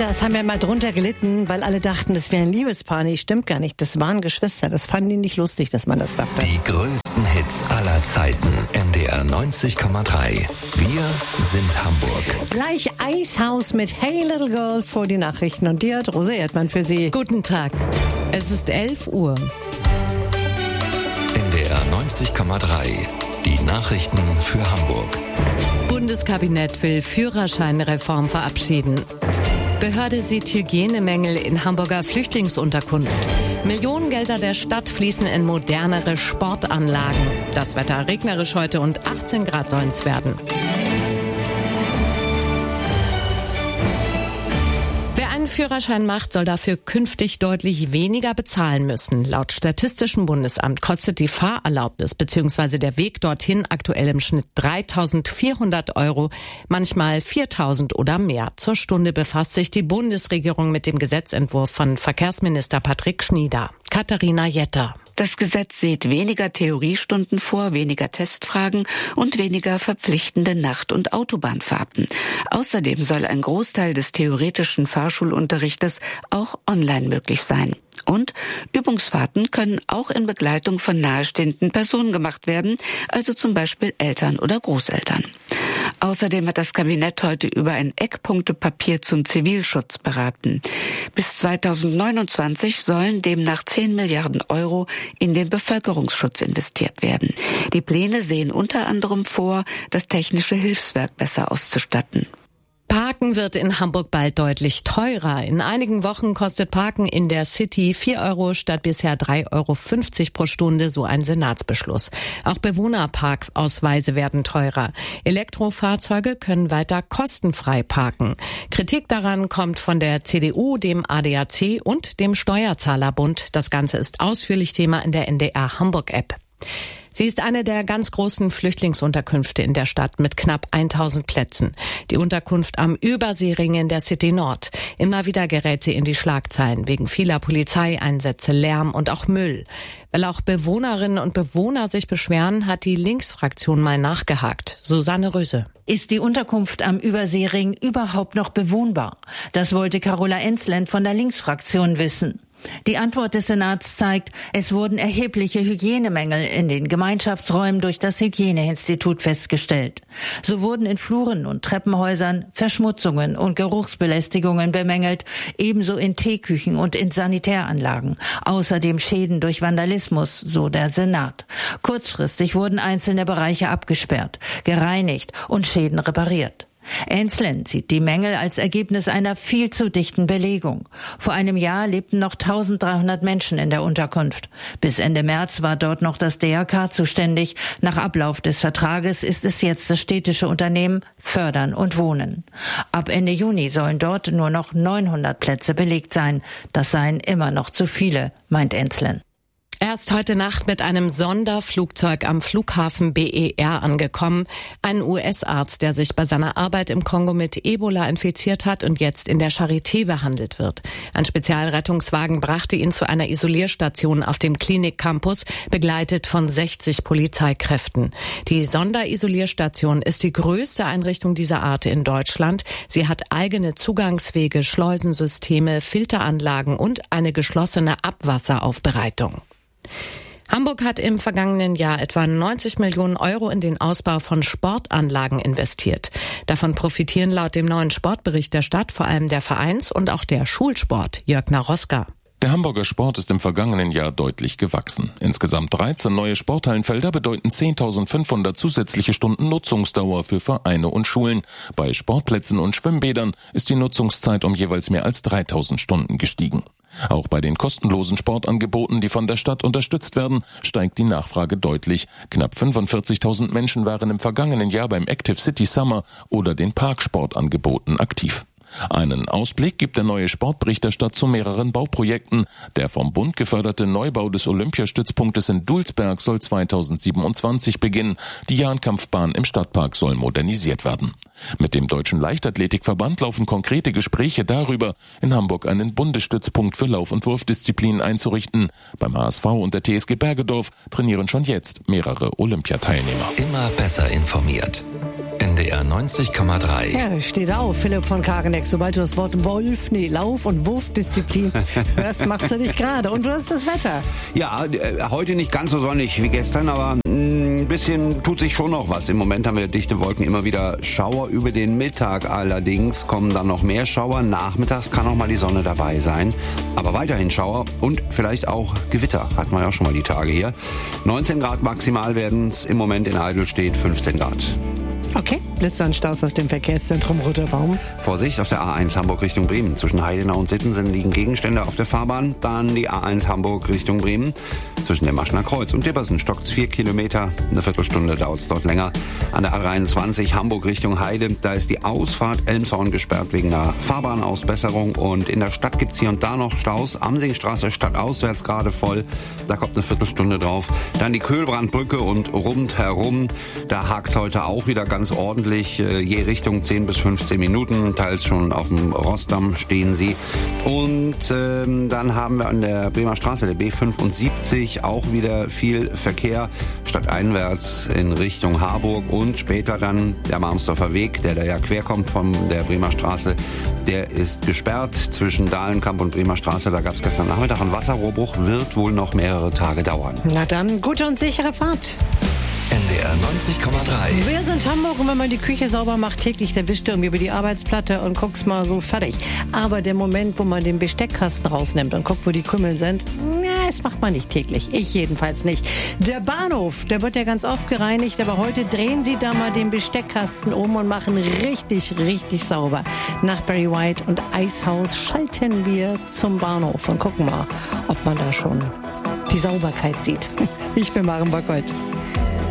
Wenders haben ja mal drunter gelitten, weil alle dachten, das wäre ein Liebespaar. Stimmt gar nicht. Das waren Geschwister. Das fanden die nicht lustig, dass man das dachte. Die größten Hits aller Zeiten. NDR 90,3. Wir sind Hamburg. Gleich Eishaus mit Hey Little Girl vor die Nachrichten. Und die hat Rosa Erdmann für Sie. Guten Tag. Es ist 11 Uhr. NDR 90,3. Die Nachrichten für Hamburg. Bundeskabinett will Führerscheinreform verabschieden. Behörde sieht Hygienemängel in Hamburger Flüchtlingsunterkunft. Millionengelder der Stadt fließen in modernere Sportanlagen. Das Wetter regnerisch heute und 18 Grad sollen es werden. Wer einen Führerschein macht, soll dafür künftig deutlich weniger bezahlen müssen. Laut Statistischem Bundesamt kostet die Fahrerlaubnis bzw. der Weg dorthin aktuell im Schnitt 3.400 €, manchmal 4.000 oder mehr. Zur Stunde befasst sich die Bundesregierung mit dem Gesetzentwurf von Verkehrsminister Patrick Schnieder. Katharina Jetter. Das Gesetz sieht weniger Theoriestunden vor, weniger Testfragen und weniger verpflichtende Nacht- und Autobahnfahrten. Außerdem soll ein Großteil des theoretischen Fahrschulunterrichtes auch online möglich sein. Und Übungsfahrten können auch in Begleitung von nahestehenden Personen gemacht werden, also zum Beispiel Eltern oder Großeltern. Außerdem hat das Kabinett heute über ein Eckpunktepapier zum Zivilschutz beraten. Bis 2029 sollen demnach 10 Milliarden € in den Bevölkerungsschutz investiert werden. Die Pläne sehen unter anderem vor, das technische Hilfswerk besser auszustatten. Parken wird in Hamburg bald deutlich teurer. In einigen Wochen kostet Parken in der City 4 € statt bisher 3,50 € pro Stunde, so ein Senatsbeschluss. Auch Bewohnerparkausweise werden teurer. Elektrofahrzeuge können weiter kostenfrei parken. Kritik daran kommt von der CDU, dem ADAC und dem Steuerzahlerbund. Das Ganze ist ausführlich Thema in der NDR Hamburg-App. Sie ist eine der ganz großen Flüchtlingsunterkünfte in der Stadt mit knapp 1000 Plätzen. Die Unterkunft am Überseering in der City Nord. Immer wieder gerät sie in die Schlagzeilen wegen vieler Polizeieinsätze, Lärm und auch Müll. Weil auch Bewohnerinnen und Bewohner sich beschweren, hat die Linksfraktion mal nachgehakt. Susanne Röse. Ist die Unterkunft am Überseering überhaupt noch bewohnbar? Das wollte Carola Enzland von der Linksfraktion wissen. Die Antwort des Senats zeigt, es wurden erhebliche Hygienemängel in den Gemeinschaftsräumen durch das Hygieneinstitut festgestellt. So wurden in Fluren und Treppenhäusern Verschmutzungen und Geruchsbelästigungen bemängelt, ebenso in Teeküchen und in Sanitäranlagen. Außerdem Schäden durch Vandalismus, so der Senat. Kurzfristig wurden einzelne Bereiche abgesperrt, gereinigt und Schäden repariert. Enzland sieht die Mängel als Ergebnis einer viel zu dichten Belegung. Vor einem Jahr lebten noch 1300 Menschen in der Unterkunft. Bis Ende März war dort noch das DRK zuständig. Nach Ablauf des Vertrages ist es jetzt das städtische Unternehmen Fördern und Wohnen. Ab Ende Juni sollen dort nur noch 900 Plätze belegt sein. Das seien immer noch zu viele, meint Enzland. Er ist heute Nacht mit einem Sonderflugzeug am Flughafen BER angekommen. Ein US-Arzt, der sich bei seiner Arbeit im Kongo mit Ebola infiziert hat und jetzt in der Charité behandelt wird. Ein Spezialrettungswagen brachte ihn zu einer Isolierstation auf dem Klinikcampus, begleitet von 60 Polizeikräften. Die Sonderisolierstation ist die größte Einrichtung dieser Art in Deutschland. Sie hat eigene Zugangswege, Schleusensysteme, Filteranlagen und eine geschlossene Abwasseraufbereitung. Hamburg hat im vergangenen Jahr etwa 90 Millionen € in den Ausbau von Sportanlagen investiert. Davon profitieren laut dem neuen Sportbericht der Stadt vor allem der Vereins- und auch der Schulsport. Jörg Naroska. Der Hamburger Sport ist im vergangenen Jahr deutlich gewachsen. Insgesamt 13 neue Sporthallenfelder bedeuten 10.500 zusätzliche Stunden Nutzungsdauer für Vereine und Schulen. Bei Sportplätzen und Schwimmbädern ist die Nutzungszeit um jeweils mehr als 3.000 Stunden gestiegen. Auch bei den kostenlosen Sportangeboten, die von der Stadt unterstützt werden, steigt die Nachfrage deutlich. Knapp 45.000 Menschen waren im vergangenen Jahr beim Active City Summer oder den Parksportangeboten aktiv. Einen Ausblick gibt der neue Sportbericht der Stadt zu mehreren Bauprojekten. Der vom Bund geförderte Neubau des Olympiastützpunktes in Dulsberg soll 2027 beginnen. Die Jahnkampfbahn im Stadtpark soll modernisiert werden. Mit dem Deutschen Leichtathletikverband laufen konkrete Gespräche darüber, in Hamburg einen Bundesstützpunkt für Lauf- und Wurfdisziplinen einzurichten. Beim HSV und der TSG Bergedorf trainieren schon jetzt mehrere Olympiateilnehmer. Immer besser informiert. NDR 90,3. Ja, steht auf, Philipp von Kageneck. Sobald du das Wort Lauf- und Wurfdisziplin hörst, machst du dich gerade. Und du hast das Wetter. Ja, heute nicht ganz so sonnig wie gestern, aber ein bisschen tut sich schon noch was. Im Moment haben wir dichte Wolken, immer wieder Schauer über den Mittag. Allerdings kommen dann noch mehr Schauer. Nachmittags kann auch mal die Sonne dabei sein. Aber weiterhin Schauer und vielleicht auch Gewitter. Hatten wir ja auch schon mal die Tage hier. 19 Grad maximal werden es im Moment in Eidelstedt, 15 Grad. Okay, Blitzer und Staus aus dem Verkehrszentrum Roter Baum. Vorsicht auf der A1 Hamburg Richtung Bremen. Zwischen Heidenau und Sittensen liegen Gegenstände auf der Fahrbahn. Dann die A1 Hamburg Richtung Bremen. Zwischen dem Maschner Kreuz und Dippersen stockt's 4 Kilometer. Eine Viertelstunde dauert's dort länger. An der A23 Hamburg Richtung Heide. Da ist die Ausfahrt Elmshorn gesperrt wegen einer Fahrbahnausbesserung. Und in der Stadt gibt's hier und da noch Staus. Amsingstraße stadtauswärts gerade voll. Da kommt eine Viertelstunde drauf. Dann die Köhlbrandbrücke und rundherum. Da hakt's heute auch wieder ganz ordentlich, je Richtung 10 bis 15 Minuten, teils schon auf dem Rossdamm stehen sie. Und dann haben wir an der Bremer Straße, der B75, auch wieder viel Verkehr, stadteinwärts in Richtung Harburg und später dann der Marmsdorfer Weg, der da ja quer kommt von der Bremer Straße, der ist gesperrt zwischen Dahlenkamp und Bremer Straße. Da gab es gestern Nachmittag einen Wasserrohrbruch, wird wohl noch mehrere Tage dauern. Na dann, gute und sichere Fahrt. NDR 90,3. Wir sind Hamburg und wenn man die Küche sauber macht täglich, dann wischst du irgendwie über die Arbeitsplatte und guckst mal so fertig. Aber der Moment, wo man den Besteckkasten rausnimmt und guckt, wo die Krümel sind, das macht man nicht täglich. Ich jedenfalls nicht. Der Bahnhof, der wird ja ganz oft gereinigt, aber heute drehen sie da mal den Besteckkasten um und machen richtig, richtig sauber. Nach Barry White und Eishaus schalten wir zum Bahnhof und gucken mal, ob man da schon die Sauberkeit sieht. Ich bin Maren Bockert.